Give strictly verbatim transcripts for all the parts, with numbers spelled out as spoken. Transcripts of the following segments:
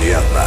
nyhetene.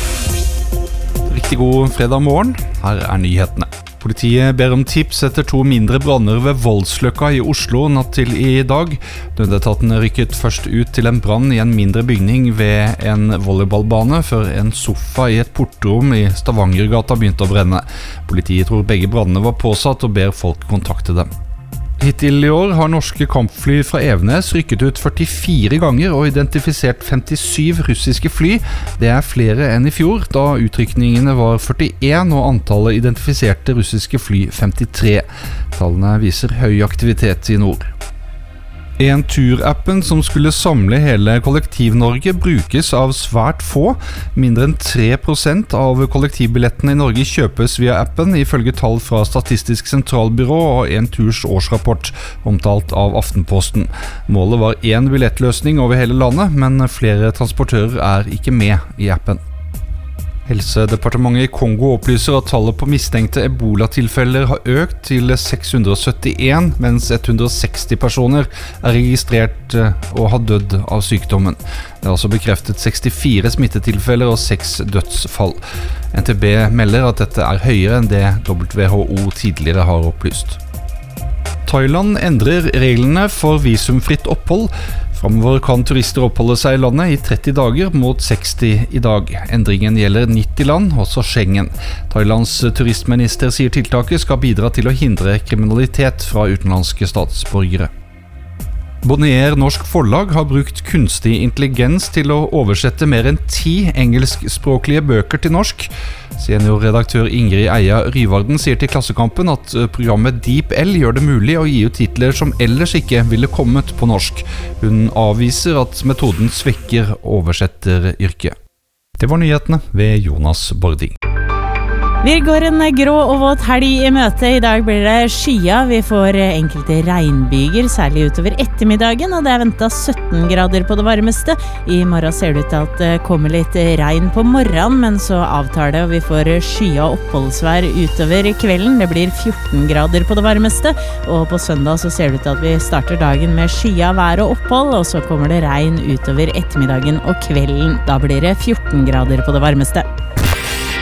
Riktig god fredag morgen, her er nyhetene. Politiet ber om tips etter to mindre branner ved Voldsløkka i Oslo natt til i dag. Nødetaten rykket først ut til en brann i en mindre bygning ved en volleyballbane før en sofa i et portrom i Stavangergata begynte å brenne. Politiet tror begge brannene var påsatt og ber folk kontakte dem. Hittil i år har norske kampfly fra Evenes rykket ut førtifire ganger og identifisert femtisyv russiske fly. Det er flere enn i fjor, da utrykningene var førtien og antallet identifiserte russiske fly femtitre. Tallene viser høy aktivitet i nord. Entur-appen som skulle samle hele Kollektiv-Norge brukes av svært få. Mindre enn tre prosent av kollektivbillettene i Norge kjøpes via appen, ifølge tall fra Statistisk sentralbyrå og Enturs årsrapport, omtalt av Aftenposten. Målet var én billettløsning over hele landet, men flere transportører er ikke med i appen. Helsedepartementet i Kongo opplyser at tallet på mistenkte ebola-tilfeller har økt til seks hundre og syttien, mens ett hundre og seksti personer er registrert og har dødd av sykdommen. Det er altså bekreftet sekstifire smittetilfeller og seks dødsfall. N T B melder at dette er høyere enn det W H O tidligere har opplyst. Thailand endrer reglene for visumfritt opphold. Fremover kan turister oppholde seg i landet i tretti dager mot seksti i dag. Endringen gjelder nitti land, også Schengen. Thailands turistminister sier tiltaket skal bidra til å hindre kriminalitet fra utenlandske statsborgere. Bonnier Norsk Forlag har brukt kunstig intelligens til å oversette mer enn ti engelskspråklige bøker til norsk. Seniorredaktør Ingrid Eia Ryvarden sier til Klassekampen at programmet DeepL gjør det mulig å gi ut titler som ellers ikke ville kommet på norsk. Hun avviser at metoden svekker oversetteryrket. Det var nyhetene ved Jonas Bording. Vi går en grå og våt helg i møte. I dag blir det skya. Vi får enkelte regnbyger, særlig utover ettermiddagen, og det er ventet sytten grader på det varmeste. I morgen ser det ut til at det kommer litt regn på morgenen, men så avtar det, og vi får skya oppholdsvær utover kvelden. Det blir fjorten grader på det varmeste, og på søndag så ser det ut til at vi starter dagen med skya, vær og opphold, og så kommer det regn utover ettermiddagen og kvelden. Da blir det fjorten grader på det varmeste.